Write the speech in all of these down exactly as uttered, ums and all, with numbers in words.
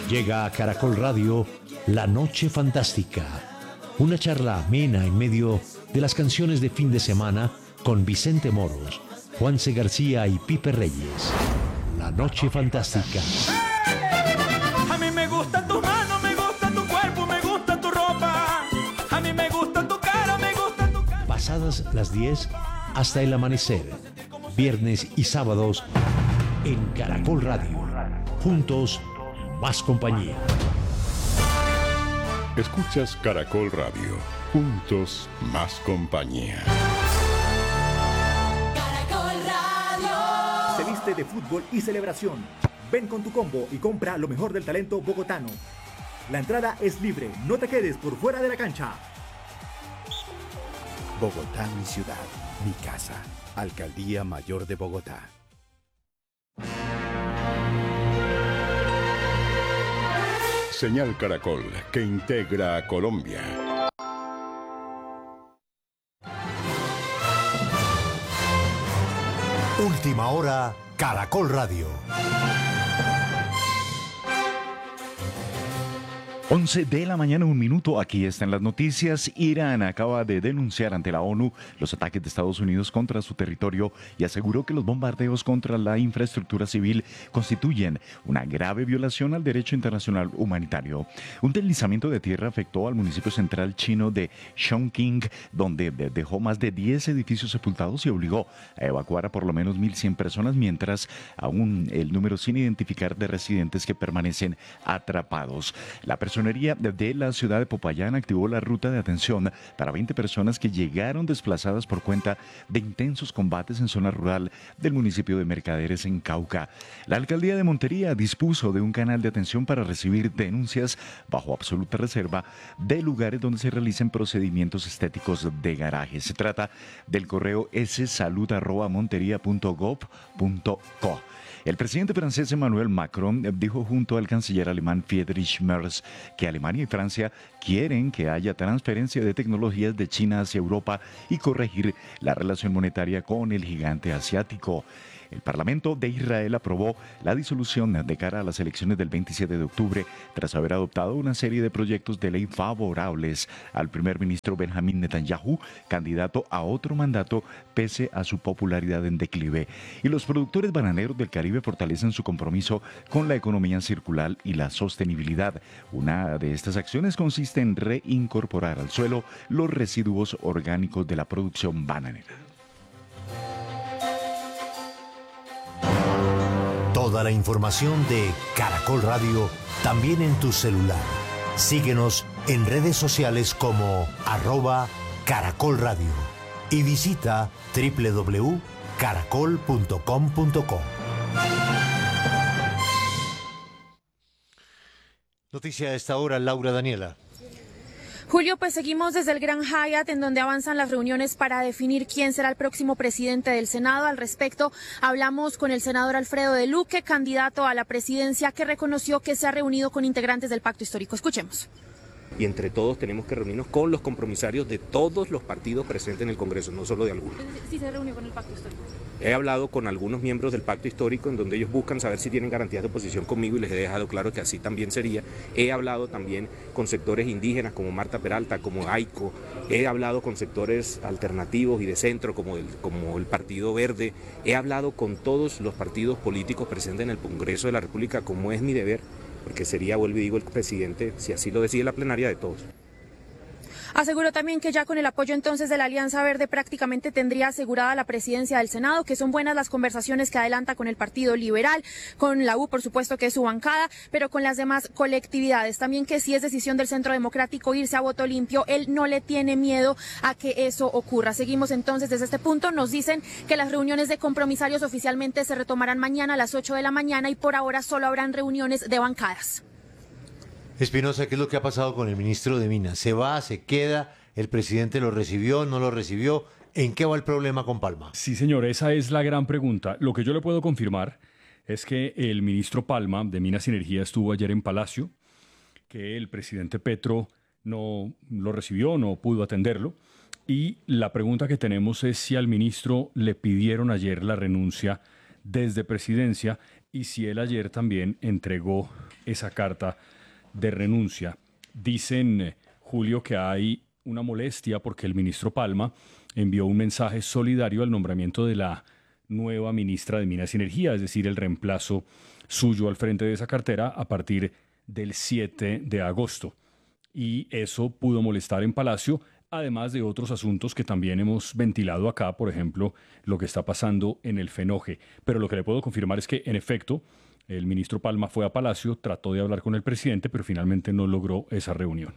Llega a Caracol Radio La Noche Fantástica, una charla amena en medio de las canciones de fin de semana con Vicente Moros, Juanse García y Pipe Reyes. La Noche Fantástica. A mí me gusta tu mano, me gusta tu cuerpo, me gusta tu ropa. A mí me gusta tu cara, me gusta tu cara. Pasadas las diez hasta el amanecer, viernes y sábados en Caracol Radio. Juntos, más compañía. Escuchas Caracol Radio. Juntos, más compañía. Caracol Radio. Se viste de fútbol y celebración. Ven con tu combo y compra lo mejor del talento bogotano. La entrada es libre, no te quedes por fuera de la cancha. Bogotá, mi ciudad, mi casa. Alcaldía Mayor de Bogotá. Señal Caracol, que integra a Colombia. Última hora, Caracol Radio. once de la mañana, un minuto. Aquí están las noticias. Irán acaba de denunciar ante la ONU los ataques de Estados Unidos contra su territorio y aseguró que los bombardeos contra la infraestructura civil constituyen una grave violación al derecho internacional humanitario. Un deslizamiento de tierra afectó al municipio central chino de Chongqing, donde dejó más de diez edificios sepultados y obligó a evacuar a por lo menos mil cien personas, mientras aún el número sin identificar de residentes que permanecen atrapados. La persona Personería de la ciudad de Popayán activó la ruta de atención para veinte personas que llegaron desplazadas por cuenta de intensos combates en zona rural del municipio de Mercaderes, en Cauca. La alcaldía de Montería dispuso de un canal de atención para recibir denuncias bajo absoluta reserva de lugares donde se realicen procedimientos estéticos de garaje. Se trata del correo s salud arroba montería punto gov punto co. El presidente francés Emmanuel Macron dijo junto al canciller alemán Friedrich Merz que Alemania y Francia quieren que haya transferencia de tecnologías de China hacia Europa y corregir la relación monetaria con el gigante asiático. El Parlamento de Israel aprobó la disolución de cara a las elecciones del veintisiete de octubre tras haber adoptado una serie de proyectos de ley favorables al primer ministro Benjamín Netanyahu, candidato a otro mandato pese a su popularidad en declive. Y los productores bananeros del Caribe fortalecen su compromiso con la economía circular y la sostenibilidad. Una de estas acciones consiste en reincorporar al suelo los residuos orgánicos de la producción bananera. Toda la información de Caracol Radio también en tu celular. Síguenos en redes sociales como arroba Caracol Radio y visita doble u doble u doble u punto caracol punto com punto co. Noticia a esta hora, Laura Daniela. Julio, pues seguimos desde el Gran Hyatt, en donde avanzan las reuniones para definir quién será el próximo presidente del Senado. Al respecto, hablamos con el senador Alfredo de Luque, candidato a la presidencia, que reconoció que se ha reunido con integrantes del Pacto Histórico. Escuchemos. Y entre todos tenemos que reunirnos con los compromisarios de todos los partidos presentes en el Congreso, no solo de algunos. ¿Sí se reunió con el Pacto Histórico? He hablado con algunos miembros del Pacto Histórico en donde ellos buscan saber si tienen garantías de oposición conmigo y les he dejado claro que así también sería. He hablado también con sectores indígenas como Marta Peralta, como AICO. He hablado con sectores alternativos y de centro como el, como el Partido Verde. He hablado con todos los partidos políticos presentes en el Congreso de la República, como es mi deber, porque sería, vuelvo y digo, el presidente, si así lo decide la plenaria, de todos. Aseguró también que ya con el apoyo entonces de la Alianza Verde prácticamente tendría asegurada la presidencia del Senado, que son buenas las conversaciones que adelanta con el Partido Liberal, con la U, por supuesto, que es su bancada, pero con las demás colectividades. También que si es decisión del Centro Democrático irse a voto limpio, él no le tiene miedo a que eso ocurra. Seguimos entonces desde este punto. Nos dicen que las reuniones de compromisarios oficialmente se retomarán mañana a las ocho de la mañana y por ahora solo habrán reuniones de bancadas. Espinosa, ¿qué es lo que ha pasado con el ministro de Minas? ¿Se va, se queda? ¿El presidente lo recibió, no lo recibió? ¿En qué va el problema con Palma? Sí, señor, esa es la gran pregunta. Lo que yo le puedo confirmar es que el ministro Palma de Minas y Energía estuvo ayer en Palacio, que el presidente Petro no lo recibió, no pudo atenderlo. Y la pregunta que tenemos es si al ministro le pidieron ayer la renuncia desde Presidencia y si él ayer también entregó esa carta de renuncia. Dicen, eh, Julio, que hay una molestia porque el ministro Palma envió un mensaje solidario al nombramiento de la nueva ministra de Minas y Energía, es decir, el reemplazo suyo al frente de esa cartera a partir del siete de agosto. Y eso pudo molestar en Palacio, además de otros asuntos que también hemos ventilado acá, por ejemplo, lo que está pasando en el Fenoje. Pero lo que le puedo confirmar es que, en efecto, el ministro Palma fue a Palacio, trató de hablar con el presidente, pero finalmente no logró esa reunión.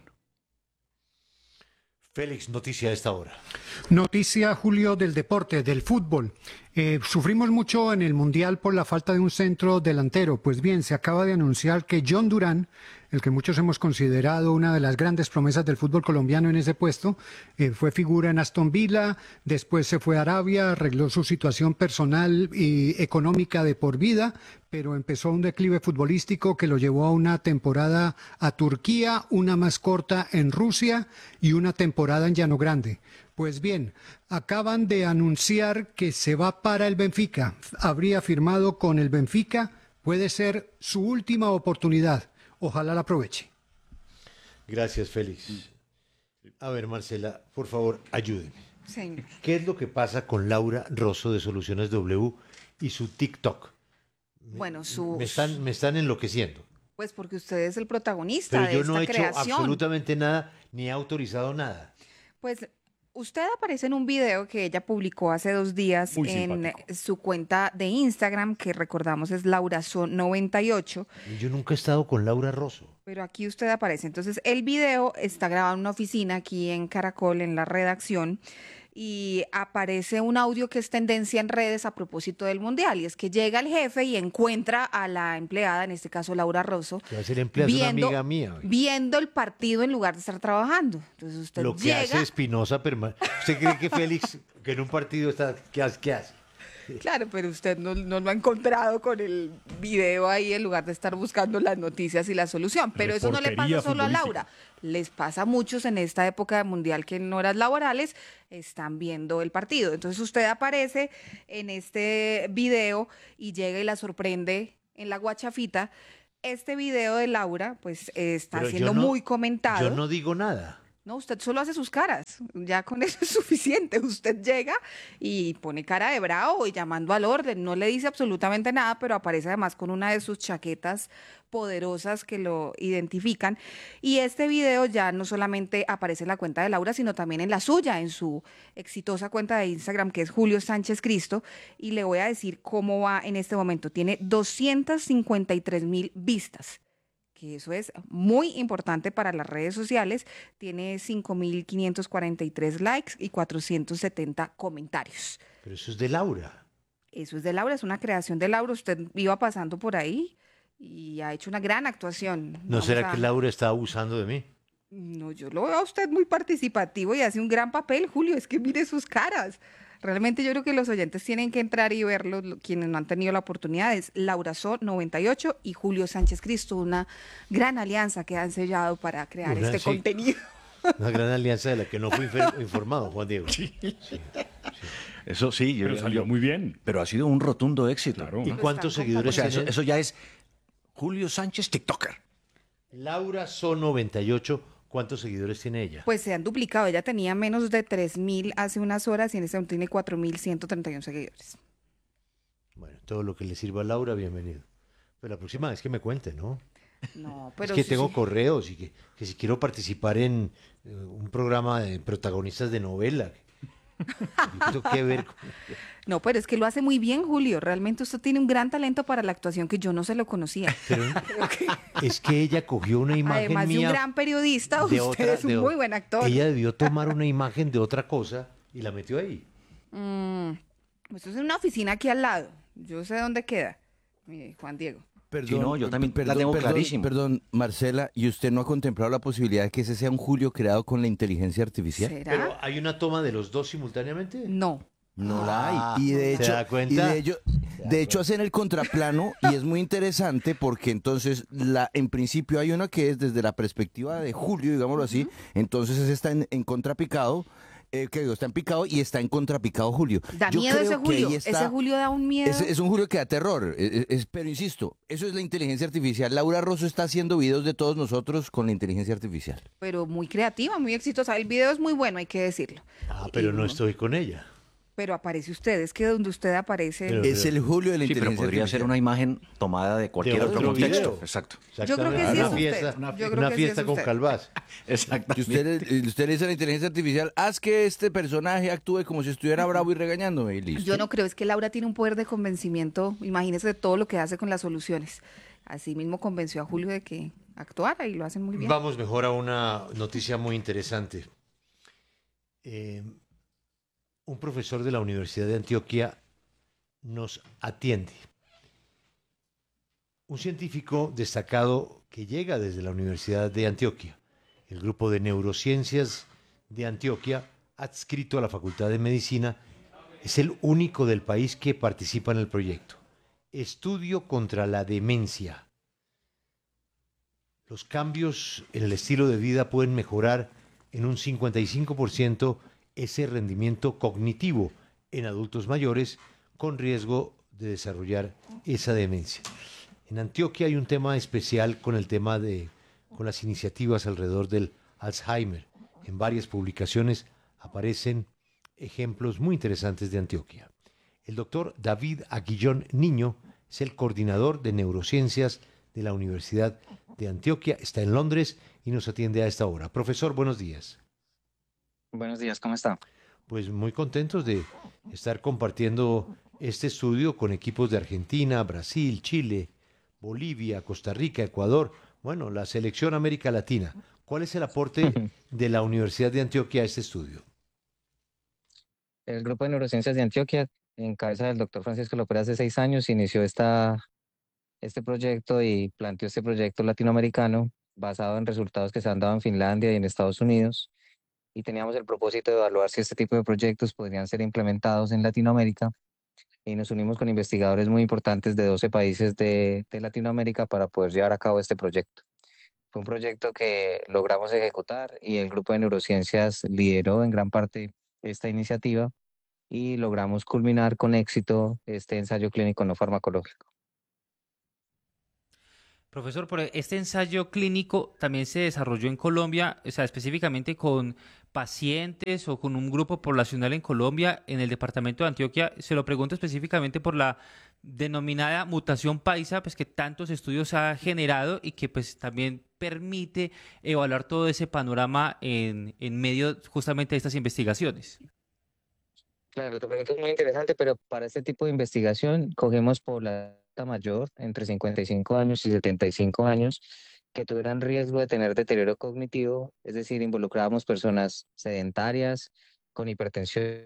Félix, noticia a esta hora. Noticia, Julio, del deporte, del fútbol. Eh, sufrimos mucho en el Mundial por la falta de un centro delantero. Pues bien, se acaba de anunciar que John Durán, el que muchos hemos considerado una de las grandes promesas del fútbol colombiano en ese puesto, eh, fue figura en Aston Villa, después se fue a Arabia, arregló su situación personal y económica de por vida, pero empezó un declive futbolístico que lo llevó a una temporada a Turquía, una más corta en Rusia y una temporada en Llano Grande. Pues bien, acaban de anunciar que se va para el Benfica. Habría firmado con el Benfica, puede ser su última oportunidad. Ojalá la aproveche. Gracias, Félix. A ver, Marcela, por favor, ayúdeme. Señor. ¿Qué es lo que pasa con Laura Rosso de Soluciones W y su TikTok? Bueno, su... Me están, me están enloqueciendo. Pues porque usted es el protagonista Pero de yo esta no he hecho creación. absolutamente nada, ni he autorizado nada. Pues usted aparece en un video que ella publicó hace dos días Muy en simpático. su cuenta de Instagram, que recordamos es laurazón noventa y ocho. Yo nunca he estado con Laura Rosso. Pero aquí usted aparece. Entonces, el video está grabado en una oficina aquí en Caracol, en la redacción, y aparece un audio que es tendencia en redes a propósito del Mundial, y es que llega el jefe y encuentra a la empleada, en este caso Laura Rosso, Que va a ser empleada, es una amiga mía. oye. viendo el partido en lugar de estar trabajando. Entonces usted Lo que llega... hace Espinosa perma- ¿Usted cree que Félix, que en un partido está, qué hace? ¿Qué hace? Claro, pero usted no, no lo ha encontrado con el video ahí en lugar de estar buscando las noticias y la solución. Pero eso no le pasa Reportería solo a futbolística. Laura. Les pasa a muchos en esta época de mundial que en horas laborales están viendo el partido. Entonces usted aparece en este video y llega y la sorprende en la guachafita. Este video de Laura pues eh, está Pero yo siendo no- muy comentado. Yo no digo nada. No, usted solo hace sus caras, ya con eso es suficiente. Usted llega y pone cara de bravo y llamando al orden, no le dice absolutamente nada, pero aparece además con una de sus chaquetas poderosas que lo identifican. Y este video ya no solamente aparece en la cuenta de Laura, sino también en la suya, en su exitosa cuenta de Instagram, que es Julio Sánchez Cristo. Y le voy a decir cómo va en este momento. Tiene doscientas cincuenta y tres mil vistas, que eso es muy importante para las redes sociales. Tiene cinco mil quinientos cuarenta y tres likes y cuatrocientos setenta comentarios. Pero eso es de Laura. Eso es de Laura, es una creación de Laura. Usted iba pasando por ahí y ha hecho una gran actuación. ¿No Vamos será a- que Laura está abusando de mí? No, yo lo veo a usted muy participativo y hace un gran papel, Julio. Es que mire sus caras. Realmente yo creo que los oyentes tienen que entrar y verlo, lo- quienes no han tenido la oportunidad. Es laurazón noventa y ocho y Julio Sánchez Cristo, una gran alianza que han sellado para crear Una- este sí. contenido. Una gran alianza de la que no fui infer- informado, Juan Diego. Sí. Eso sí. Pero yo- salió yo- muy bien. Pero ha sido un rotundo éxito. ¿Y cuántos seguidores O sea, eso, tiene? eso ya es Julio Sánchez TikToker. Laura Son noventa y ocho, ¿cuántos seguidores tiene ella? Pues se han duplicado. Ella tenía menos de tres mil hace unas horas y en este momento tiene cuatro mil ciento treinta y uno seguidores. Bueno, todo lo que le sirva a Laura, bienvenido. Pero la próxima vez que me cuente, ¿no? No, pero es que sí, tengo sí. correos y que, que si quiero participar en eh, un programa de protagonistas de novela. Yo tengo que ver con- No, pero es que lo hace muy bien, Julio. Realmente usted tiene un gran talento para la actuación que yo no se lo conocía. Pero es que ella cogió una imagen Además de un mía gran periodista, de usted otra- es un de o- muy buen actor. Ella debió tomar una imagen de otra cosa y la metió ahí. Mm, pues eso es una oficina aquí al lado. Yo sé dónde queda. Mire, Juan Diego. Perdón, no, yo también la perdón, tengo perdón, clarísima. Perdón, Marcela, ¿y usted no ha contemplado la posibilidad de que ese sea un Julio creado con la inteligencia artificial? ¿Será? Pero ¿hay una toma de los dos simultáneamente? No. No Ah, la hay. Y de ¿se hecho, da cuenta? y de ello- de hecho hacen el contraplano y es muy interesante porque entonces la, en principio hay una que es desde la perspectiva de Julio, digámoslo así, entonces ese está en, en contrapicado eh, que digo, está en picado y está en contrapicado Julio. Da Yo miedo creo ese que Julio, ahí está- ese Julio da un miedo. Es, es un Julio que da terror, es- es- pero insisto, eso es la inteligencia artificial. Laura Rosso está haciendo videos de todos nosotros con la inteligencia artificial. Pero muy creativa, muy exitosa. El video es muy bueno, hay que decirlo. Ah, pero no estoy con ella. Pero aparece usted, es que donde usted aparece... Es el Julio de la Sí, pero inteligencia podría artificial. ser una imagen tomada de cualquier De otro, otro contexto. video. Exacto. Yo creo que sí es una usted. fiesta, Yo una creo que sí fiesta es con usted. calvaz. Exacto. Y usted, le- usted le dice a la inteligencia artificial, haz que este personaje actúe como si estuviera bravo y regañándome, y listo. Yo no creo, es que Laura tiene un poder de convencimiento, imagínese de todo lo que hace con las soluciones. Así mismo convenció a Julio de que actuara y lo hacen muy bien. Vamos mejor a una noticia muy interesante. Eh, un profesor de la Universidad de Antioquia nos atiende. Un científico destacado que llega desde la Universidad de Antioquia, el grupo de neurociencias de Antioquia, adscrito a la Facultad de Medicina, es el único del país que participa en el proyecto. Estudio contra la demencia. Los cambios en el estilo de vida pueden mejorar en un cincuenta y cinco por ciento ese rendimiento cognitivo en adultos mayores con riesgo de desarrollar esa demencia. En Antioquia hay un tema especial con el tema de con las iniciativas alrededor del Alzheimer. En varias publicaciones aparecen ejemplos muy interesantes de Antioquia. El doctor David Aguillón Niño es el coordinador de neurociencias de la Universidad de Antioquia, está en Londres y nos atiende a esta hora. Profesor, buenos días. Buenos días, ¿cómo está? Pues muy contentos de estar compartiendo este estudio con equipos de Argentina, Brasil, Chile, Bolivia, Costa Rica, Ecuador, bueno, la selección América Latina. ¿Cuál es el aporte de la Universidad de Antioquia a este estudio? El Grupo de Neurociencias de Antioquia, en cabeza del doctor Francisco López, hace seis años inició esta, este proyecto y planteó este proyecto latinoamericano basado en resultados que se han dado en Finlandia y en Estados Unidos. Y teníamos el propósito de evaluar si este tipo de proyectos podrían ser implementados en Latinoamérica. Y nos unimos con investigadores muy importantes de doce países de, de Latinoamérica para poder llevar a cabo este proyecto. Fue un proyecto que logramos ejecutar y el Grupo de Neurociencias lideró en gran parte esta iniciativa y logramos culminar con éxito este ensayo clínico no farmacológico. Profesor, pero este ensayo clínico también se desarrolló en Colombia, o sea, específicamente con pacientes o con un grupo poblacional en Colombia, en el departamento de Antioquia. Se lo pregunto específicamente por la denominada mutación paisa, pues que tantos estudios ha generado y que pues también permite evaluar todo ese panorama en, en medio justamente de estas investigaciones. Claro, tu pregunta es muy interesante, pero para este tipo de investigación cogemos población mayor entre cincuenta y cinco años y setenta y cinco años que tuvieran riesgo de tener deterioro cognitivo, es decir, involucrábamos personas sedentarias, con hipertensión,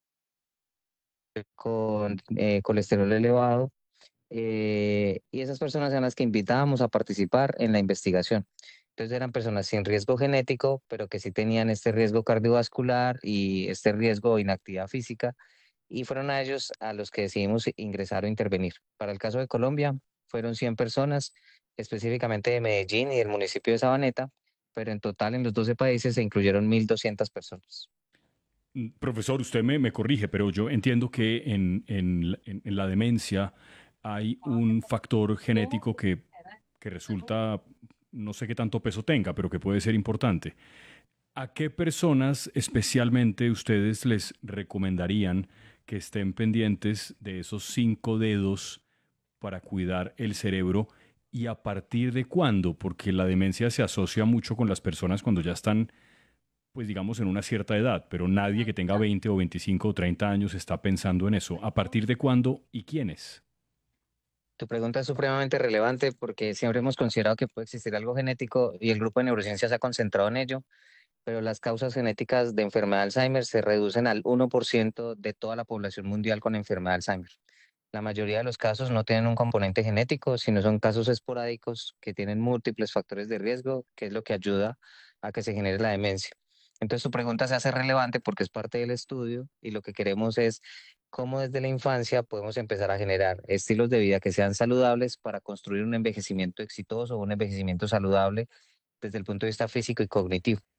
con eh, colesterol elevado, eh, y esas personas eran las que invitábamos a participar en la investigación. Entonces eran personas sin riesgo genético, pero que sí tenían este riesgo cardiovascular y este riesgo de inactividad física, y fueron a ellos a los que decidimos ingresar o intervenir. Para el caso de Colombia, fueron cien personas, específicamente de Medellín y del municipio de Sabaneta, pero en total en los doce países se incluyeron mil doscientas personas. Profesor, usted me, me corrige, pero yo entiendo que en, en, en, en la demencia hay un factor genético que, que resulta, no sé qué tanto peso tenga, pero que puede ser importante. ¿A qué personas especialmente ustedes les recomendarían que estén pendientes de esos cinco dedos para cuidar el cerebro y a partir de cuándo? Porque la demencia se asocia mucho con las personas cuando ya están, pues digamos, en una cierta edad, pero nadie que tenga veinte o veinticinco o treinta años está pensando en eso. ¿A partir de cuándo y quiénes? Tu pregunta es supremamente relevante porque siempre hemos considerado que puede existir algo genético y el Grupo de Neurociencias se ha concentrado en ello, pero las causas genéticas de enfermedad de Alzheimer se reducen al uno por ciento de toda la población mundial con enfermedad de Alzheimer. La mayoría de los casos no tienen un componente genético, sino son casos esporádicos que tienen múltiples factores de riesgo, que es lo que ayuda a que se genere la demencia. Entonces su pregunta se hace relevante porque es parte del estudio y lo que queremos es cómo desde la infancia podemos empezar a generar estilos de vida que sean saludables para construir un envejecimiento exitoso, un envejecimiento saludable desde el punto de vista físico y cognitivo.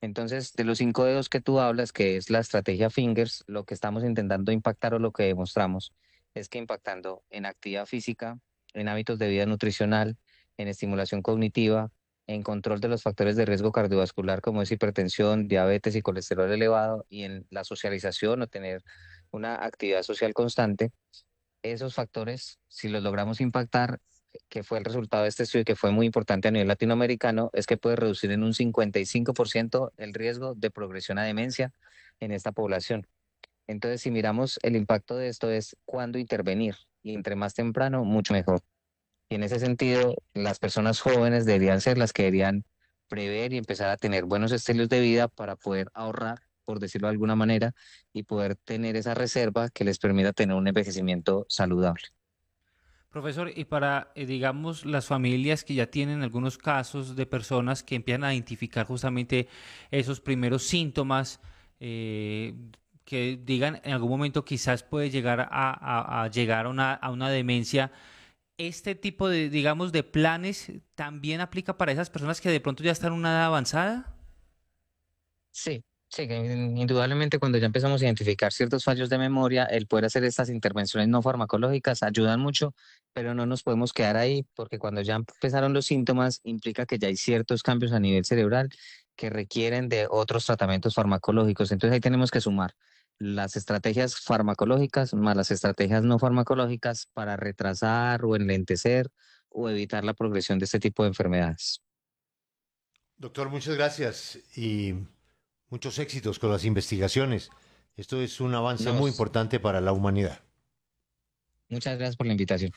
Entonces, de los cinco dedos que tú hablas, que es la estrategia Fingers, lo que estamos intentando impactar o lo que demostramos es que impactando en actividad física, en hábitos de vida nutricional, en estimulación cognitiva, en control de los factores de riesgo cardiovascular como es hipertensión, diabetes y colesterol elevado, y en la socialización o tener una actividad social constante, esos factores, si los logramos impactar, que fue el resultado de este estudio que fue muy importante a nivel latinoamericano, es que puede reducir en un cincuenta y cinco por ciento el riesgo de progresión a demencia en esta población. Entonces, si miramos el impacto de esto es cuándo intervenir, y entre más temprano, mucho mejor. Y en ese sentido, las personas jóvenes deberían ser las que deberían prever y empezar a tener buenos estilos de vida para poder ahorrar, por decirlo de alguna manera, y poder tener esa reserva que les permita tener un envejecimiento saludable. Profesor, y para, eh, digamos, las familias que ya tienen algunos casos de personas que empiezan a identificar justamente esos primeros síntomas, eh, que digan en algún momento quizás puede llegar a, a, a llegar a una, a una demencia, ¿este tipo de, digamos, de planes también aplica para esas personas que de pronto ya están en una edad avanzada? Sí, sí, que indudablemente cuando ya empezamos a identificar ciertos fallos de memoria, el poder hacer estas intervenciones no farmacológicas ayudan mucho, pero no nos podemos quedar ahí porque cuando ya empezaron los síntomas implica que ya hay ciertos cambios a nivel cerebral que requieren de otros tratamientos farmacológicos. Entonces ahí tenemos que sumar las estrategias farmacológicas más las estrategias no farmacológicas para retrasar o enlentecer o evitar la progresión de este tipo de enfermedades. Doctor, muchas gracias y muchos éxitos con las investigaciones. Esto es un avance Nos- muy importante para la humanidad. Muchas gracias por la invitación.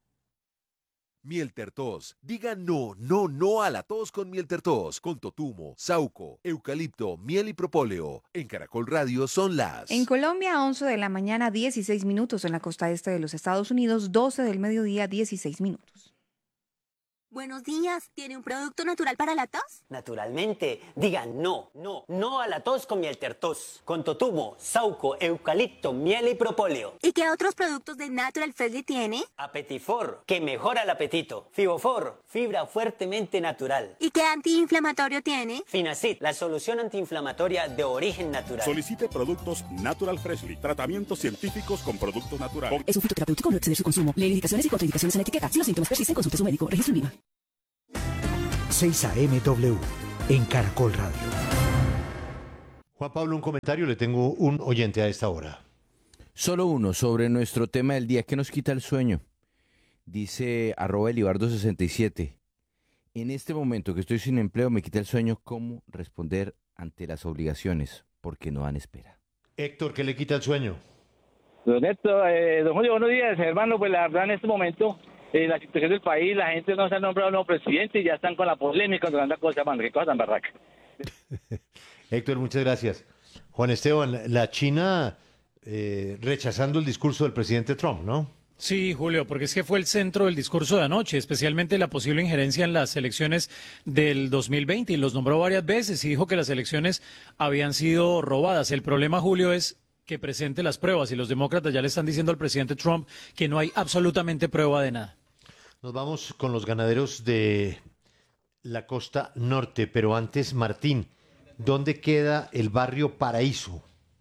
Miel Tertos. Diga no, no, no a la tos con Miel Tertos. Con totumo, sauco, eucalipto, miel y propóleo. En Caracol Radio son las... En Colombia, once de la mañana, dieciséis minutos. En la costa este de los Estados Unidos, doce del mediodía, dieciséis minutos. Buenos días, ¿tiene un producto natural para la tos? Naturalmente, digan no, no, no a la tos con Miel Tertos. Con totumo, sauco, eucalipto, miel y propóleo. ¿Y qué otros productos de Natural Freshly tiene? Apetifor, que mejora el apetito. Fibofor, fibra fuertemente natural. ¿Y qué antiinflamatorio tiene? Finacid, la solución antiinflamatoria de origen natural. Solicite productos Natural Freshly, tratamientos científicos con productos naturales. Es un fitoterapéutico, no exceder su consumo. Lee indicaciones y contraindicaciones en la etiqueta. Si los síntomas persisten, consulte a su médico. Registro en Viva. seis A M W en Caracol Radio. Juan Pablo, un comentario, le tengo un oyente a esta hora. Solo uno sobre nuestro tema del día, ¿qué nos quita el sueño? Dice arroba elibardo sesenta y siete. En este momento que estoy sin empleo me quita el sueño cómo responder ante las obligaciones, porque no dan espera. Héctor, ¿qué le quita el sueño? Don Néstor, eh, don Julio, buenos días, hermano. Pues la verdad en este momento, eh, la situación del país, la gente no se ha nombrado nuevo presidente y ya están con la polémica, con tanta cosa, mano, qué cosa tan barraca. Héctor, muchas gracias. Juan Esteban, la China eh, rechazando el discurso del presidente Trump, ¿no? Sí, Julio, porque es que fue el centro del discurso de anoche, especialmente la posible injerencia en las elecciones del dos mil veinte, y los nombró varias veces y dijo que las elecciones habían sido robadas. El problema, Julio, es que presente las pruebas, y los demócratas ya le están diciendo al presidente Trump que no hay absolutamente prueba de nada. Nos vamos con los ganaderos de la costa norte, pero antes, Martín, ¿dónde queda el barrio Paraíso?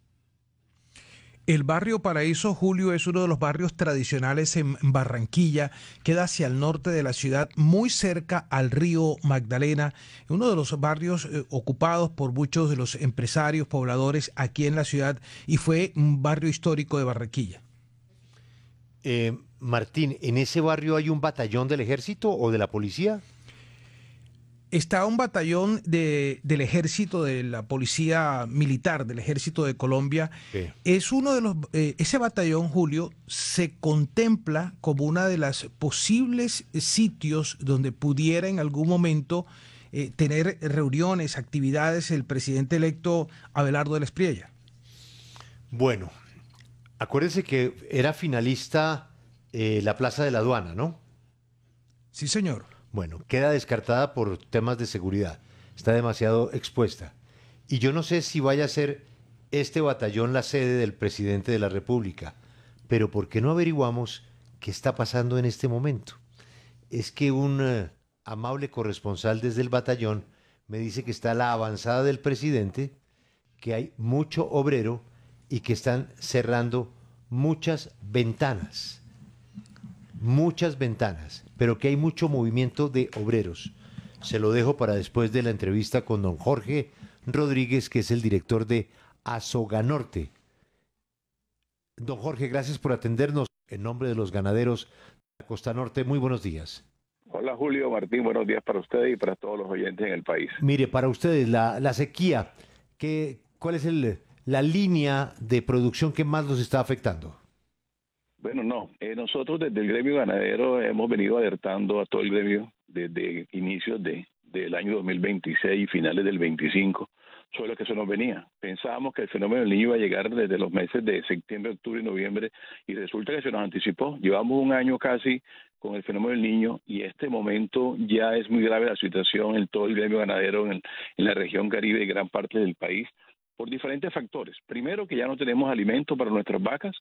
El barrio Paraíso, Julio, es uno de los barrios tradicionales en Barranquilla, queda hacia el norte de la ciudad, muy cerca al río Magdalena, uno de los barrios eh, ocupados por muchos de los empresarios, pobladores aquí en la ciudad, y fue un barrio histórico de Barranquilla. Eh, Martín, ¿en ese barrio hay un batallón del ejército o de la policía? Está un batallón de, del ejército, de la policía militar, del ejército de Colombia. Sí. Es uno de los, eh, ese batallón, Julio, se contempla como una de las posibles sitios donde pudiera en algún momento eh, tener reuniones, actividades el presidente electo Abelardo de la Espriella. Bueno, acuérdense que era finalista eh, la Plaza de la Aduana, ¿no? Sí, señor. Bueno, queda descartada por temas de seguridad. Está demasiado expuesta. Y yo no sé si vaya a ser este batallón la sede del presidente de la República. Pero ¿por qué no averiguamos qué está pasando en este momento? Es que un eh, amable corresponsal desde el batallón me dice que está la avanzada del presidente, que hay mucho obrero y que están cerrando muchas ventanas, muchas ventanas, pero que hay mucho movimiento de obreros. Se lo dejo para después de la entrevista con don Jorge Rodríguez, que es el director de Asoganorte. Don Jorge, gracias por atendernos. En nombre de los ganaderos de la Costa Norte, muy buenos días. Hola Julio, Martín, buenos días para ustedes y para todos los oyentes en el país. Mire, para ustedes, la, la sequía, ¿qué, ¿cuál es el, la línea de producción que más los está afectando? Bueno, no, eh, nosotros desde el gremio ganadero hemos venido alertando a todo el gremio desde inicios de, del año dos mil veintiséis y finales del veinticinco sobre lo que se nos venía. Pensábamos que el fenómeno del niño iba a llegar desde los meses de septiembre, octubre y noviembre y resulta que se nos anticipó. Llevamos un año casi con el fenómeno del niño y este momento ya es muy grave la situación en todo el gremio ganadero en, en la región Caribe y gran parte del país por diferentes factores. Primero, que ya no tenemos alimento para nuestras vacas.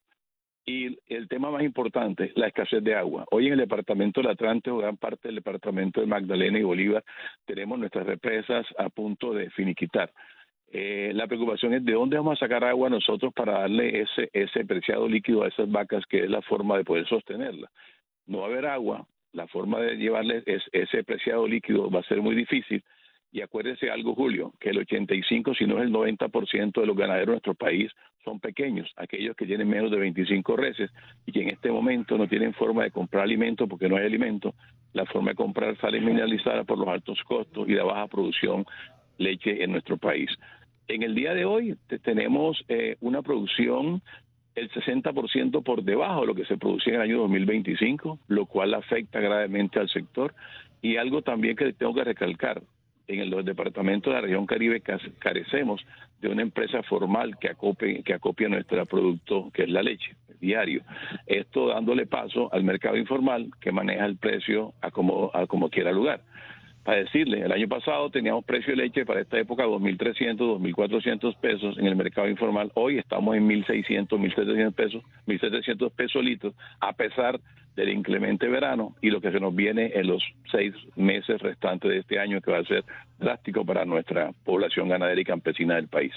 Y el tema más importante, la escasez de agua. Hoy en el departamento del Atlántico, gran parte del departamento de Magdalena y Bolívar, tenemos nuestras represas a punto de finiquitar. Eh, la preocupación es de dónde vamos a sacar agua nosotros para darle ese, ese preciado líquido a esas vacas, que es la forma de poder sostenerla. No va a haber agua, la forma de llevarle es, ese preciado líquido va a ser muy difícil. Y acuérdese algo, Julio, que el ochenta y cinco, si no es el noventa por ciento de los ganaderos de nuestro país son pequeños, aquellos que tienen menos de veinticinco reses y que en este momento no tienen forma de comprar alimento porque no hay alimento. La forma de comprar sale mineralizada por los altos costos y la baja producción leche en nuestro país. En el día de hoy te, tenemos eh, una producción el sesenta por ciento por debajo de lo que se producía en el año dos mil veinticinco, lo cual afecta gravemente al sector. Y algo también que tengo que recalcar, en los departamentos de la región Caribe carecemos de una empresa formal que acopie, que acopie nuestro producto, que es la leche, diario. Esto dándole paso al mercado informal que maneja el precio a como, a como quiera lugar. Para decirle, el año pasado teníamos precio de leche para esta época dos mil trescientos, dos mil cuatrocientos pesos en el mercado informal. Hoy estamos en mil seiscientos, mil setecientos pesos, mil setecientos pesos litros, a pesar del inclemente verano y lo que se nos viene en los seis meses restantes de este año, que va a ser drástico para nuestra población ganadera y campesina del país.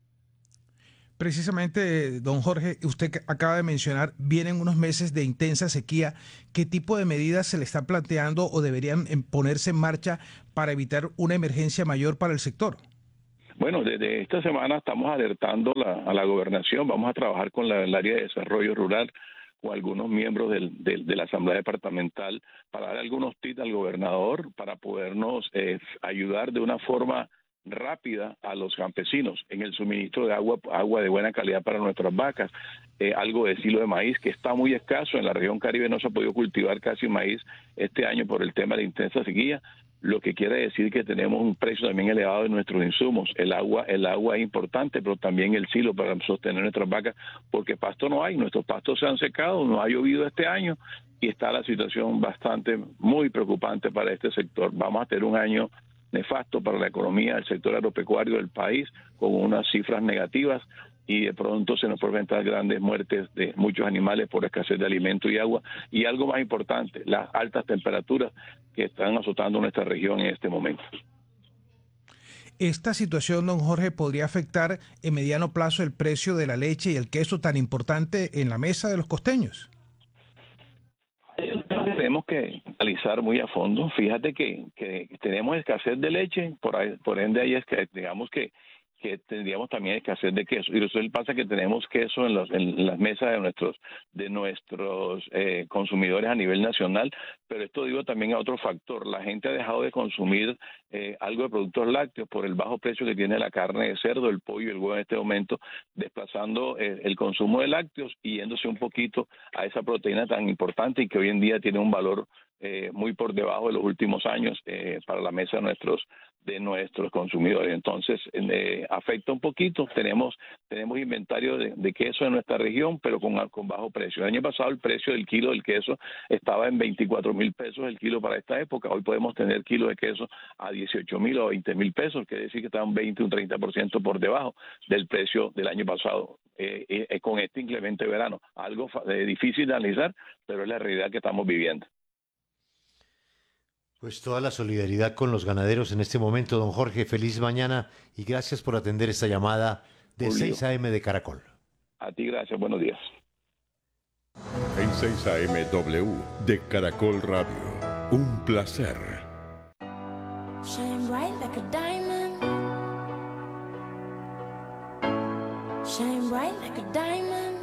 Precisamente, don Jorge, usted acaba de mencionar, vienen unos meses de intensa sequía. ¿Qué tipo de medidas se le están planteando o deberían ponerse en marcha para evitar una emergencia mayor para el sector? Bueno, desde esta semana estamos alertando la, a la gobernación. Vamos a trabajar con la, el área de desarrollo rural o algunos miembros del, del, de la Asamblea Departamental para dar algunos tips al gobernador para podernos eh, ayudar de una forma rápida a los campesinos en el suministro de agua, agua de buena calidad para nuestras vacas, eh, algo de silo de maíz que está muy escaso en la región Caribe, no se ha podido cultivar casi maíz este año por el tema de intensa sequía, lo que quiere decir que tenemos un precio también elevado de nuestros insumos. El agua, el agua es importante, pero también el silo para sostener nuestras vacas, porque pasto no hay, nuestros pastos se han secado, no ha llovido este año y está la situación bastante, muy preocupante para este sector. Vamos a tener un año nefasto para la economía del sector agropecuario del país, con unas cifras negativas, y de pronto se nos presentan grandes muertes de muchos animales por escasez de alimento y agua, y algo más importante, las altas temperaturas que están azotando nuestra región en este momento. ¿Esta situación, don Jorge, podría afectar en mediano plazo el precio de la leche y el queso tan importante en la mesa de los costeños? Tenemos que analizar muy a fondo. Fíjate que, que tenemos escasez de leche, por, ahí, por ende ahí es que digamos que, que tendríamos también escasez de queso. Y eso pasa que tenemos queso en, los, en las mesas de nuestros de nuestros eh, consumidores a nivel nacional, pero esto digo también a otro factor. La gente ha dejado de consumir eh, algo de productos lácteos por el bajo precio que tiene la carne de cerdo, el pollo y el huevo en este momento, desplazando eh, el consumo de lácteos y yéndose un poquito a esa proteína tan importante y que hoy en día tiene un valor eh, muy por debajo de los últimos años eh, para la mesa de nuestros de nuestros consumidores. Entonces, eh, afecta un poquito. Tenemos tenemos inventario de, de queso en nuestra región, pero con, con bajo precio. El año pasado el precio del kilo del queso estaba en veinticuatro mil pesos el kilo para esta época. Hoy podemos tener kilo de queso a dieciocho mil o veinte mil pesos, quiere decir que está un veinte, un treinta por ciento por debajo del precio del año pasado. Eh, eh, con este inclemente verano. Algo eh, difícil de analizar, pero es la realidad que estamos viviendo. Pues toda la solidaridad con los ganaderos en este momento, don Jorge. Feliz mañana y gracias por atender esta llamada de Julio. seis a eme de Caracol. A ti gracias, buenos días. En seis a eme W de Caracol Radio. Un placer. Shine bright like a diamond. Shine bright like a diamond.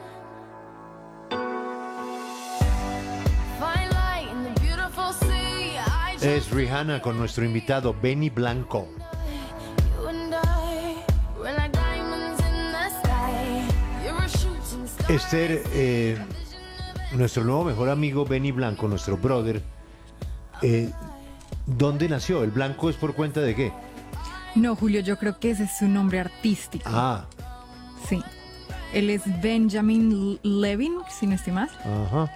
Fine light in the beautiful sea. I Es Rihanna con nuestro invitado Benny Blanco. you and I, we're like diamonds in the sky. You're a shooting star. Esther, eh, nuestro nuevo mejor amigo Benny Blanco, nuestro brother, eh, ¿dónde nació? ¿El Blanco es por cuenta de qué? No, Julio, yo creo que ese es su nombre artístico. Ah, Sí. Él es Benjamin Levin, si no estoy mal. ajá.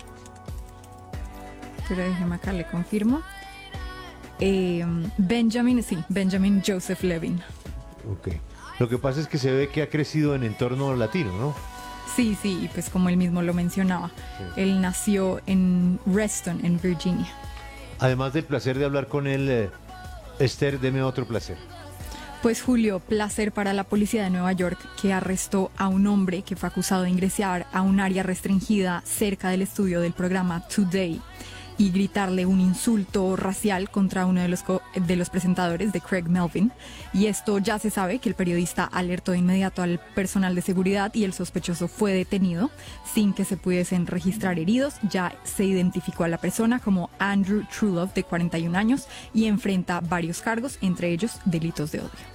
Pero déjeme acá, le confirmo. Eh, Benjamin, sí, Benjamin Joseph Levin. Ok. Lo que pasa es que se ve que ha crecido en entorno latino, ¿no? Sí, sí, y pues como él mismo lo mencionaba, él nació en Reston, en Virginia. Además del placer de hablar con él, eh, Esther, deme otro placer. Pues Julio, placer para la policía de Nueva York que arrestó a un hombre que fue acusado de ingresar a un área restringida cerca del estudio del programa Today y gritarle un insulto racial contra uno de los, co- de los presentadores, de Craig Melvin. Y esto ya se sabe que el periodista alertó de inmediato al personal de seguridad y el sospechoso fue detenido sin que se pudiesen registrar heridos. Ya se identificó a la persona como Andrew Trulove, de cuarenta y un años, y enfrenta varios cargos, entre ellos delitos de odio.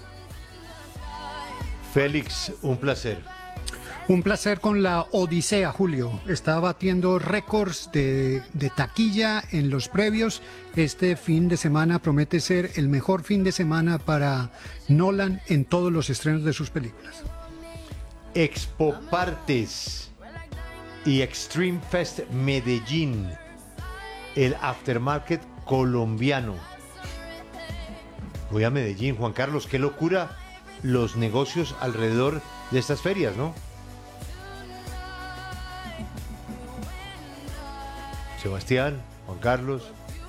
Félix, un placer. Un placer con la Odisea, Julio. Está batiendo récords de, de taquilla en los previos. Este fin de semana promete ser el mejor fin de semana para Nolan en todos los estrenos de sus películas. Expo Partes y Extreme Fest Medellín, el aftermarket colombiano. Voy a Medellín, Juan Carlos, qué locura los negocios alrededor de estas ferias, ¿no? Sebastián, Juan Carlos,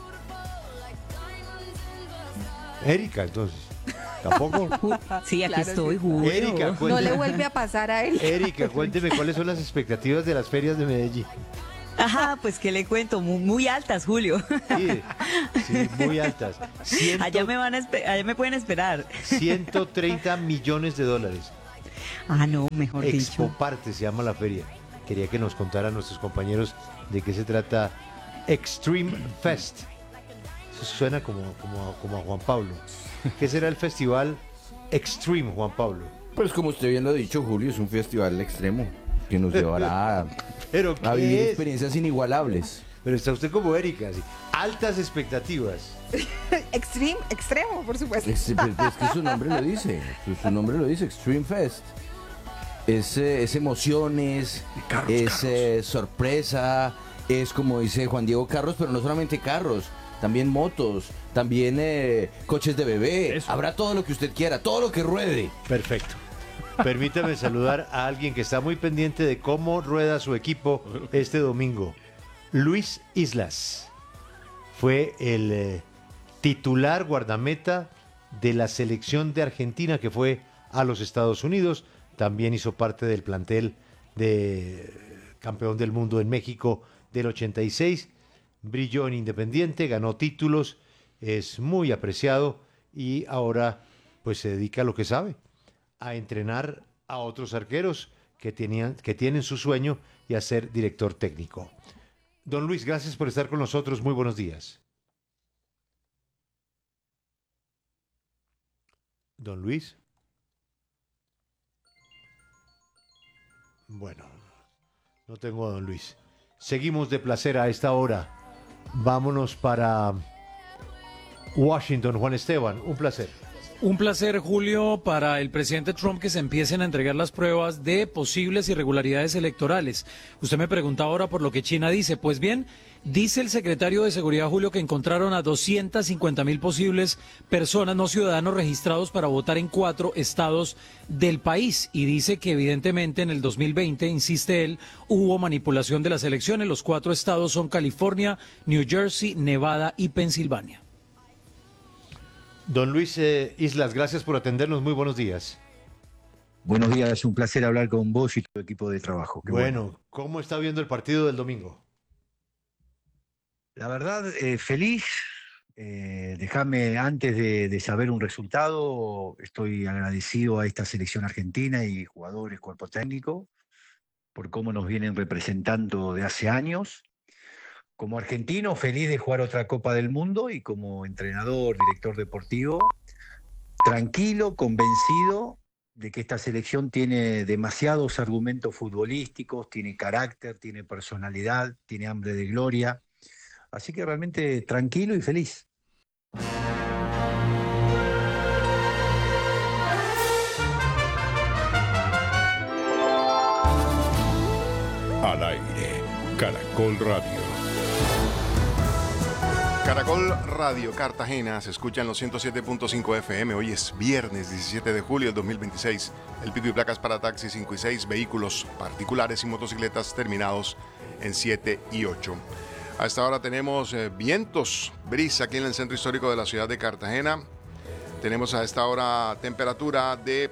Erika, entonces. ¿Tampoco? Sí, aquí Claro, estoy, sí. Julio. Erika, No cuénteme. le vuelve a pasar a él. Erika, cuénteme cuáles son las expectativas de las ferias de Medellín. Ajá, pues qué le cuento, muy, muy altas, Julio. Sí, sí, muy altas. Ciento- Allá me van a espe- allá me pueden esperar. ciento treinta millones de dólares. Ah, no, mejor Expo dicho. Parte se llama la feria. Quería que nos contaran nuestros compañeros de qué se trata Extreme Fest. Eso suena como, como, a- como a Juan Pablo. ¿Qué será el festival Extreme, Juan Pablo? Pues como usted bien lo ha dicho, Julio, es un festival extremo que nos llevará a, ¿Pero a qué vivir es? experiencias inigualables. Pero está usted como Erika, así. Altas expectativas. Extreme, extremo, por supuesto. Es, es que su nombre lo dice, su, su nombre lo dice, Extreme Fest. Es, eh, es emociones, Carros, es carros. eh, sorpresa, es como dice Juan Diego, carros, pero no solamente carros, también motos, también eh, coches de bebé. Eso. Habrá todo lo que usted quiera, todo lo que ruede. Perfecto. Permítame saludar a alguien que está muy pendiente de cómo rueda su equipo este domingo. Luis Islas fue el eh, titular guardameta de la selección de Argentina que fue a los Estados Unidos. También hizo parte del plantel de campeón del mundo en México del ochenta y seis. Brilló en Independiente, ganó títulos, es muy apreciado y ahora pues se dedica a lo que sabe, a entrenar a otros arqueros que, tenían, que tienen su sueño y a ser director técnico. Don Luis, gracias por estar con nosotros. Muy buenos días. Don Luis. Bueno, no tengo a don Luis. Seguimos de placer a esta hora. Vámonos para Washington, Juan Esteban. Un placer. Un placer, Julio, para el presidente Trump que se empiecen a entregar las pruebas de posibles irregularidades electorales. Usted me pregunta ahora por lo que China dice. Pues bien, dice el secretario de Seguridad, Julio, que encontraron a doscientas cincuenta mil posibles personas no ciudadanos registrados para votar en cuatro estados del país. Y dice que evidentemente en el dos mil veinte, insiste él, hubo manipulación de las elecciones. Los cuatro estados son California, New Jersey, Nevada y Pensilvania. Don Luis eh, Islas, gracias por atendernos. Muy buenos días. Buenos días, es un placer hablar con vos y tu equipo de trabajo. Qué Bueno, bueno. ¿cómo está viendo el partido del domingo? La verdad, eh, feliz. Eh, déjame, antes de, de saber un resultado, estoy agradecido a esta selección argentina y jugadores, cuerpo técnico, por cómo nos vienen representando de hace años. Como argentino, feliz de jugar otra Copa del Mundo y como entrenador, director deportivo, tranquilo, convencido de que esta selección tiene demasiados argumentos futbolísticos, tiene carácter, tiene personalidad, tiene hambre de gloria. Así que realmente tranquilo y feliz. Al aire, Caracol Radio. Caracol Radio Cartagena se escucha en los ciento siete punto cinco F M. Hoy es viernes diecisiete de julio del dos mil veintiséis. El pico y placas para taxis cinco y seis, vehículos particulares y motocicletas terminados en siete y ocho. A esta hora tenemos eh, vientos, brisa aquí en el centro histórico de la ciudad de Cartagena. Tenemos a esta hora temperatura de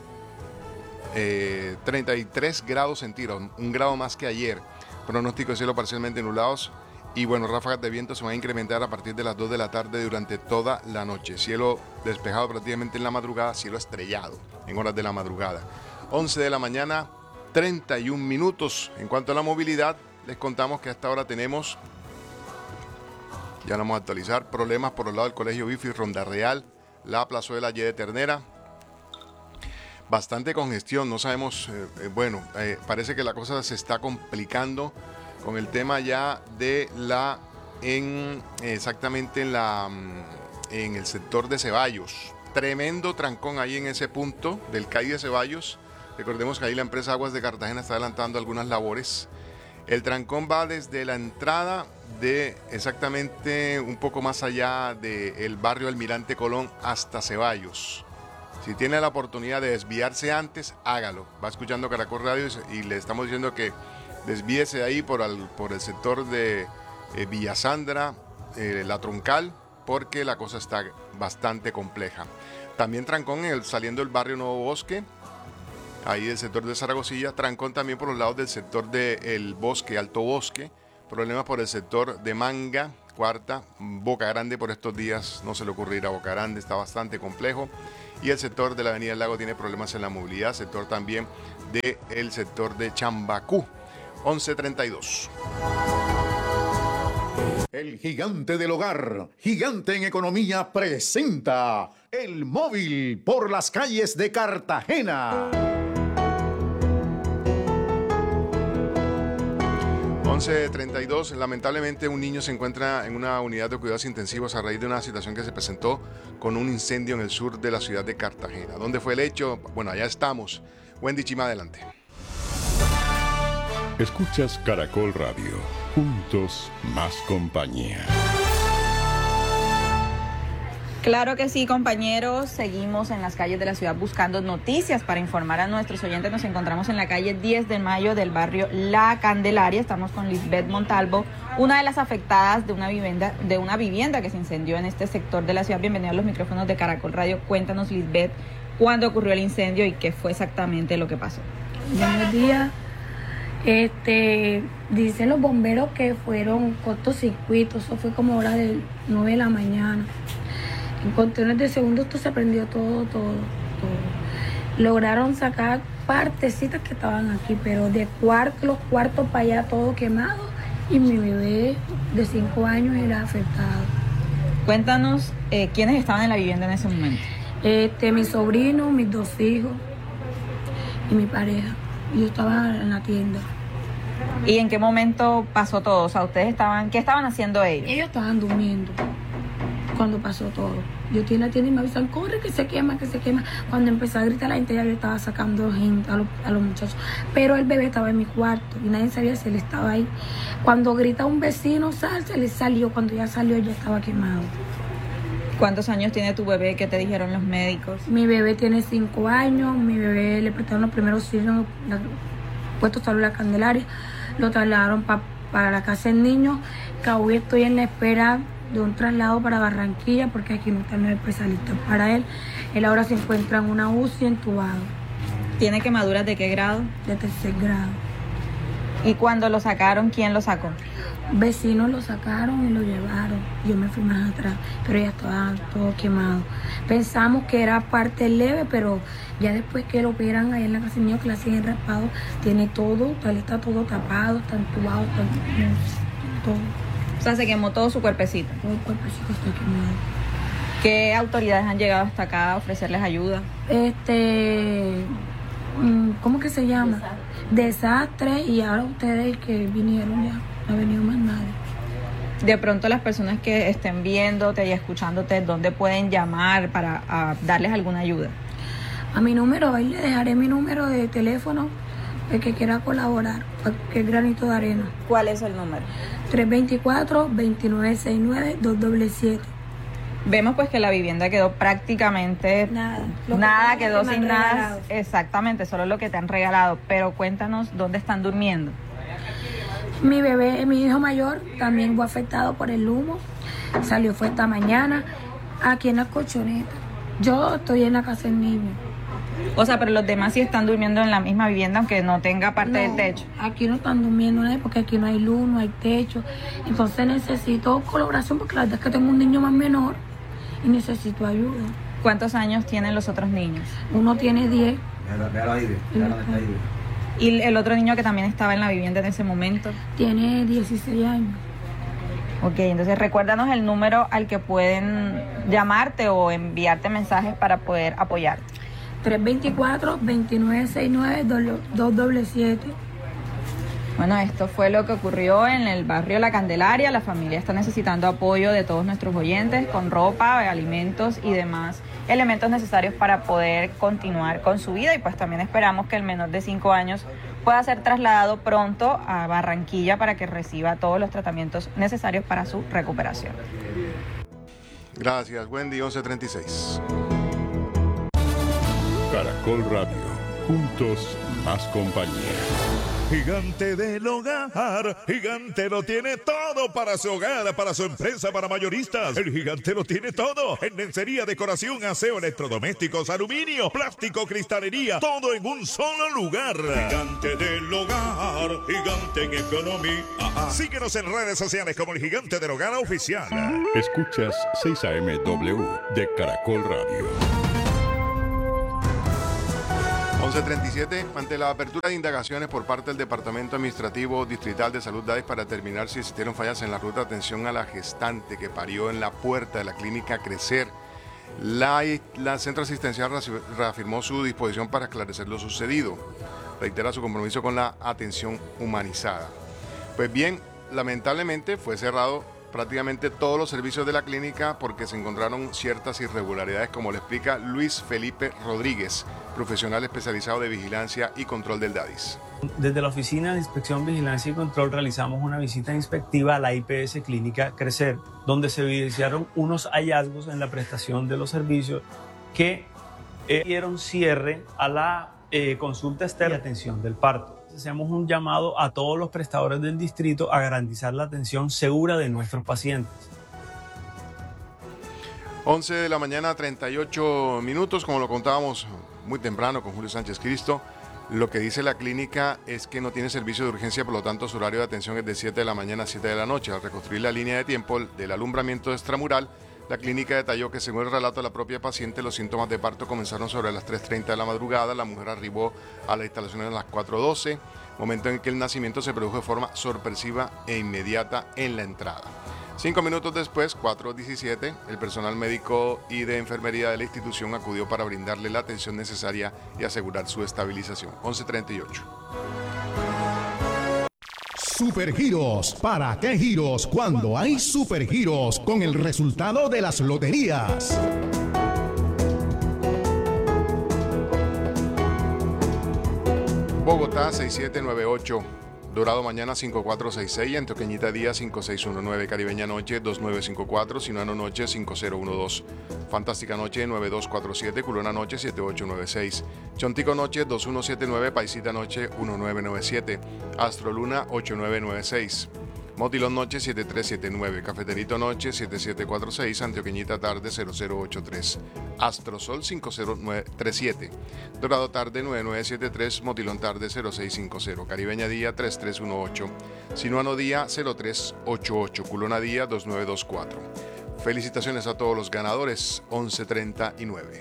eh, treinta y tres grados centígrados, un grado más que ayer. Pronóstico de cielo parcialmente nublados. Y bueno, ráfagas de viento se van a incrementar a partir de las dos de la tarde durante toda la noche. Cielo despejado prácticamente en la madrugada, cielo estrellado en horas de la madrugada. once de la mañana, treinta y un minutos. En cuanto a la movilidad, les contamos que hasta ahora tenemos, ya lo vamos a actualizar, problemas por el lado del Colegio Bifi, Ronda Real, la Plazuela Y de Ternera. Bastante congestión, no sabemos, eh, eh, bueno, eh, parece que la cosa se está complicando con el tema ya de la, en exactamente en la, en el sector de Ceballos. Tremendo trancón ahí en ese punto del C A I de Ceballos. Recordemos que ahí la empresa Aguas de Cartagena está adelantando algunas labores. El trancón va desde la entrada de exactamente un poco más allá del barrio Almirante Colón hasta Ceballos. Si tiene la oportunidad de desviarse antes, hágalo. Va escuchando Caracol Radio y le estamos diciendo que desvíese ahí por, al, por el sector de eh, Villasandra, eh, La Troncal, porque la cosa está bastante compleja. También trancón en el, saliendo del barrio Nuevo Bosque, ahí del sector de Zaragozilla. Trancón también por los lados del sector del Bosque, Alto Bosque. Problemas por el sector de Manga, Cuarta, Boca Grande por estos días. No se le ocurre ir a Boca Grande, está bastante complejo. Y el sector de la Avenida del Lago tiene problemas en la movilidad. Sector también del sector de Chambacú. once treinta y dos. El gigante del hogar, gigante en economía, presenta El Móvil por las calles de Cartagena. once treinta y dos, lamentablemente un niño se encuentra en una unidad de cuidados intensivos a raíz de una situación que se presentó con un incendio en el sur de la ciudad de Cartagena. ¿Dónde fue el hecho? Bueno, allá estamos. Wendy Chima, adelante. Escuchas Caracol Radio. Juntos, más compañía. Claro que sí, compañeros. Seguimos en las calles de la ciudad buscando noticias para informar a nuestros oyentes. Nos encontramos en la calle diez de mayo del barrio La Candelaria. Estamos con Lisbeth Montalvo, una de las afectadas de una vivienda, de una vivienda que se incendió en este sector de la ciudad. Bienvenida a los micrófonos de Caracol Radio. Cuéntanos, Lisbeth, cuándo ocurrió el incendio y qué fue exactamente lo que pasó. Buenos días. Este, dicen los bomberos que fueron cortocircuitos. Eso fue como hora de nueve de la mañana. En cuestiones de segundos esto se prendió todo, todo, todo. Lograron sacar partecitas que estaban aquí, pero de cuarto, los cuartos para allá todo quemado y mi bebé de cinco años era afectado. Cuéntanos eh, quiénes estaban en la vivienda en ese momento. Este, mi sobrino, mis dos hijos y mi pareja. Yo estaba en la tienda. ¿Y en qué momento pasó todo? O sea, ustedes estaban, ¿qué estaban haciendo ellos? Ellos estaban durmiendo cuando pasó todo. Yo estoy en la tienda y me avisan, corre que se quema, que se quema. Cuando empecé a gritar la gente ya yo estaba sacando gente a los, a los muchachos. Pero el bebé estaba en mi cuarto y nadie sabía si él estaba ahí. Cuando grita un vecino, sal, se le salió. Cuando ya salió ya estaba quemado. ¿Cuántos años tiene tu bebé? ¿Qué te dijeron los médicos? Mi bebé tiene cinco años. Mi bebé le prestaron los primeros auxilios, puesto salud La Candelaria. Lo trasladaron pa, para la casa del niño. Que hoy estoy en la espera de un traslado para Barranquilla porque aquí no están los especialistas para él. Él ahora se encuentra en una U C I entubado. ¿Tiene quemaduras de qué grado? De tercer grado. ¿Y cuando lo sacaron, quién lo sacó? Vecinos lo sacaron y lo llevaron. Yo me fui más atrás, pero ya estaba todo quemado. Pensamos que era parte leve, pero ya después que lo operan ahí en la casa del niño, que le hacen el raspado, tiene todo, él está todo tapado, está entubado, está todo. O sea, se quemó todo su cuerpecito. Todo el cuerpecito está quemado. ¿Qué autoridades han llegado hasta acá a ofrecerles ayuda? Este, ¿cómo que se llama? Desastre, y ahora ustedes que vinieron ya. No ha venido más nadie. De pronto las personas que estén viéndote y escuchándote, ¿dónde pueden llamar para a, darles alguna ayuda? A mi número, ahí le dejaré mi número de teléfono, el que quiera colaborar, cualquier granito de arena. ¿Cuál es el número? tres dos cuatro, dos nueve seis nueve, dos siete siete. Vemos pues que la vivienda quedó prácticamente nada, nada quedó sin nada. Exactamente, solo lo que te han regalado. Pero cuéntanos dónde están durmiendo. Mi bebé, mi hijo mayor, también fue afectado por el humo. Salió fue esta mañana, aquí en la colchoneta. Yo estoy en la casa del niño. O sea, pero los demás sí están durmiendo en la misma vivienda, aunque no tenga parte no, del techo. Aquí no están durmiendo nadie porque aquí no hay luz, no hay techo. Entonces necesito colaboración porque la verdad es que tengo un niño más menor y necesito ayuda. ¿Cuántos años tienen los otros niños? Uno tiene diez. ¿Y el otro niño que también estaba en la vivienda en ese momento? Tiene dieciséis años. Ok, entonces recuérdanos el número al que pueden llamarte o enviarte mensajes para poder apoyarte. tres dos cuatro, dos nueve seis nueve, dos siete siete. Bueno, esto fue lo que ocurrió en el barrio La Candelaria. La familia está necesitando apoyo de todos nuestros oyentes con ropa, alimentos y demás elementos necesarios para poder continuar con su vida, y pues también esperamos que el menor de cinco años pueda ser trasladado pronto a Barranquilla para que reciba todos los tratamientos necesarios para su recuperación. Gracias, Wendy. once treinta y seis. Caracol Radio. Juntos, más compañía. Gigante del Hogar, Gigante lo tiene todo para su hogar, para su empresa, para mayoristas. El Gigante lo tiene todo en lencería, decoración, aseo, electrodomésticos, aluminio, plástico, cristalería, todo en un solo lugar. Gigante del Hogar, Gigante en economía. Síguenos en redes sociales como el Gigante del Hogar Oficial. Escuchas seis A M W de Caracol Radio. once treinta y siete, ante la apertura de indagaciones por parte del Departamento Administrativo Distrital de Salud DAIS para determinar si existieron fallas en la ruta de atención a la gestante que parió en la puerta de la clínica Crecer, la, la Centro Asistencial reafirmó su disposición para esclarecer lo sucedido. Reitera su compromiso con la atención humanizada. Pues bien, lamentablemente fue cerrado prácticamente todos los servicios de la clínica porque se encontraron ciertas irregularidades, como le explica Luis Felipe Rodríguez, profesional especializado de vigilancia y control del DADIS. Desde la Oficina de Inspección, Vigilancia y Control realizamos una visita inspectiva a la I P S Clínica Crecer, donde se evidenciaron unos hallazgos en la prestación de los servicios que eh, dieron cierre a la eh, consulta externa y atención del parto. Hacemos un llamado a todos los prestadores del distrito a garantizar la atención segura de nuestros pacientes. once de la mañana, treinta y ocho minutos, como lo contábamos muy temprano con Julio Sánchez Cristo. Lo que dice la clínica es que no tiene servicio de urgencia, por lo tanto su horario de atención es de siete de la mañana a siete de la noche. Al reconstruir la línea de tiempo del alumbramiento extramural, la clínica detalló que, según el relato de la propia paciente, los síntomas de parto comenzaron sobre las tres treinta de la madrugada. La mujer arribó a las instalaciones a las cuatro doce, momento en que el nacimiento se produjo de forma sorpresiva e inmediata en la entrada. Cinco minutos después, cuatro diecisiete, el personal médico y de enfermería de la institución acudió para brindarle la atención necesaria y asegurar su estabilización. once treinta y ocho. Supergiros. ¿Para qué giros cuando hay supergiros con el resultado de las loterías? Bogotá seis siete nueve ocho, Dorado mañana cinco cuatro seis seis, Antioqueñita día cinco seis uno nueve, Caribeña noche dos nueve cinco cuatro, Sinuano noche cinco cero uno dos, Fantástica noche nueve dos cuatro siete, Culona noche siete ocho nueve seis, Chontico noche dos uno siete nueve, Paisita noche uno nueve nueve siete, Astro Luna ocho nueve nueve seis, Motilón Noche siete tres siete nueve, Cafeterito Noche siete siete cuatro seis, Antioqueñita Tarde cero cero ocho tres, Astrosol cinco cero tres siete, Dorado Tarde nueve nueve siete tres, Motilón Tarde cero seis cinco cero, Caribeña Día tres tres uno ocho, Sinuano Día cero tres ocho ocho, Culona Día dos nueve dos cuatro. Felicitaciones a todos los ganadores, once treinta y nueve.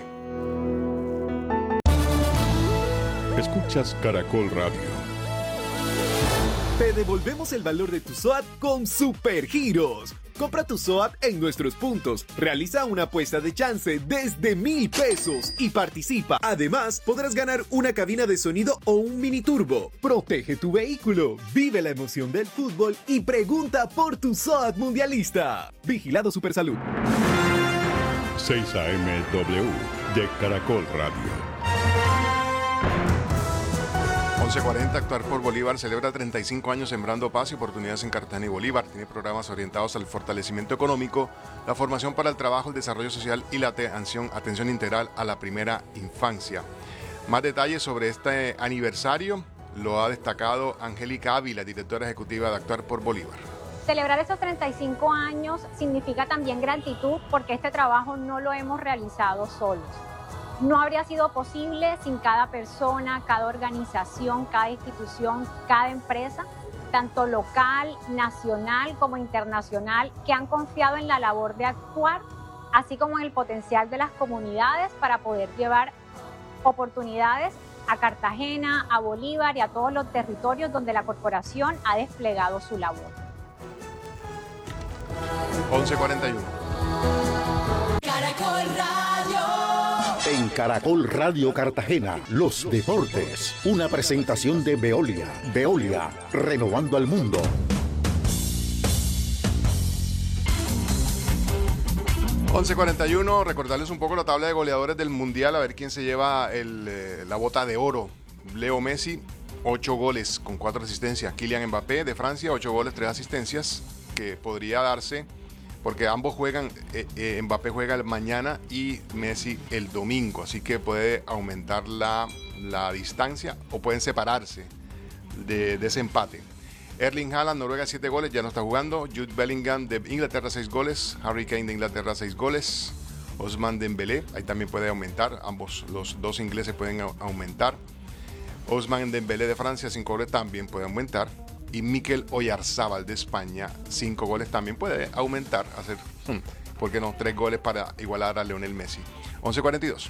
Escuchas Caracol Radio. Te devolvemos el valor de tu S O A T con Supergiros. Compra tu S O A T en nuestros puntos, realiza una apuesta de chance desde mil pesos y participa. Además, podrás ganar una cabina de sonido o un mini turbo. Protege tu vehículo, vive la emoción del fútbol y pregunta por tu S O A T mundialista. Vigilado Supersalud. seis A M W de Caracol Radio. once cuarenta, Actuar por Bolívar celebra treinta y cinco años sembrando paz y oportunidades en Cartagena y Bolívar. Tiene programas orientados al fortalecimiento económico, la formación para el trabajo, el desarrollo social y la atención, atención integral a la primera infancia. Más detalles sobre este aniversario lo ha destacado Angélica Ávila, directora ejecutiva de Actuar por Bolívar. Celebrar esos treinta y cinco años significa también gratitud porque este trabajo no lo hemos realizado solos. No habría sido posible sin cada persona, cada organización, cada institución, cada empresa, tanto local, nacional como internacional, que han confiado en la labor de Actuar, así como en el potencial de las comunidades para poder llevar oportunidades a Cartagena, a Bolívar y a todos los territorios donde la corporación ha desplegado su labor. once cuarenta y uno. Caracol Radio. En Caracol Radio Cartagena, los deportes. Una presentación de Veolia. Veolia, renovando al mundo. once cuarenta y uno, recordarles un poco la tabla de goleadores del Mundial, a ver quién se lleva el, eh, la bota de oro. Leo Messi, ocho goles con cuatro asistencias. Kylian Mbappé de Francia, ocho goles, tres asistencias, que podría darse porque ambos juegan, eh, eh, Mbappé juega el mañana y Messi el domingo, así que puede aumentar la, la distancia o pueden separarse de, de ese empate. Erling Haaland, Noruega, siete goles, ya no está jugando. Jude Bellingham de Inglaterra, seis goles. Harry Kane de Inglaterra, seis goles. Ousmane Dembélé, ahí también puede aumentar, ambos, los dos ingleses pueden aumentar. Ousmane Dembélé de Francia, cinco goles, también puede aumentar. Y Mikel Oyarzábal de España, cinco goles, también puede aumentar, hacer, ¿por qué no? Tres goles para igualar a Lionel Messi. once cuarenta y dos.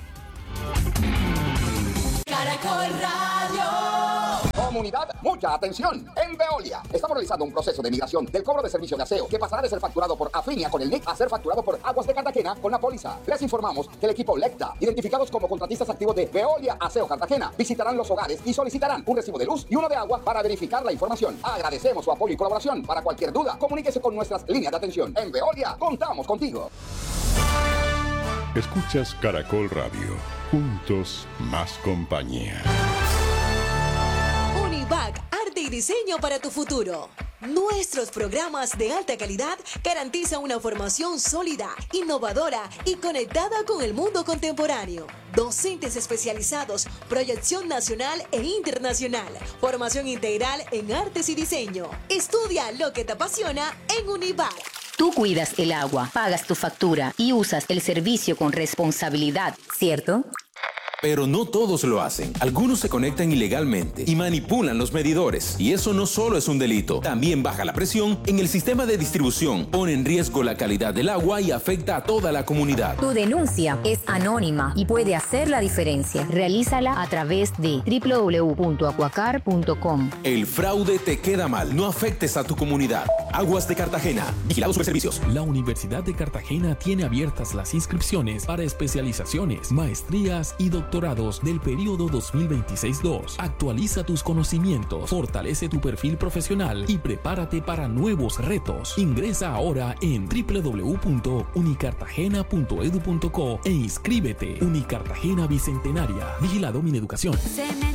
Caracol Radio. Comunidad, mucha atención. En Veolia estamos realizando un proceso de migración del cobro de servicio de aseo que pasará de ser facturado por Afinia con el N I C a ser facturado por Aguas de Cartagena con la póliza. Les informamos que el equipo Lecta, identificados como contratistas activos de Veolia Aseo Cartagena, visitarán los hogares y solicitarán un recibo de luz y uno de agua para verificar la información. Agradecemos su apoyo y colaboración. Para cualquier duda, comuníquese con nuestras líneas de atención. En Veolia, contamos contigo. Escuchas Caracol Radio. Juntos, más compañía. Univac, arte y diseño para tu futuro. Nuestros programas de alta calidad garantizan una formación sólida, innovadora y conectada con el mundo contemporáneo. Docentes especializados, proyección nacional e internacional, formación integral en artes y diseño. Estudia lo que te apasiona en Univac. Tú cuidas el agua, pagas tu factura y usas el servicio con responsabilidad, ¿cierto? Pero no todos lo hacen. Algunos se conectan ilegalmente y manipulan los medidores. Y eso no solo es un delito, también baja la presión en el sistema de distribución, pone en riesgo la calidad del agua y afecta a toda la comunidad. Tu denuncia es anónima y puede hacer la diferencia. Realízala a través de doble u doble u doble u punto acuacar punto com. El fraude te queda mal. No afectes a tu comunidad. Aguas de Cartagena. Vigilados Superservicios. La Universidad de Cartagena tiene abiertas las inscripciones para especializaciones, maestrías y doctorados del periodo dos mil veintiséis dos. Actualiza tus conocimientos, fortalece tu perfil profesional y prepárate para nuevos retos. Ingresa ahora en doble u doble u doble u punto unicartagena punto edu punto co e inscríbete. Unicartagena Bicentenaria. Vigilado Mineducación.